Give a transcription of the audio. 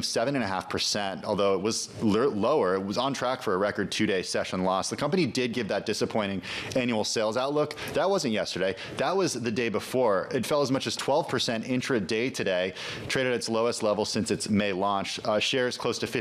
of 7.5%, although it was lower. It was on track for a record 2-day session loss. The company did give that disappointing annual sales outlook. That wasn't yesterday. That was the day before. It fell as much as 12% intraday today, traded at its lowest level since its May launch. Shares close to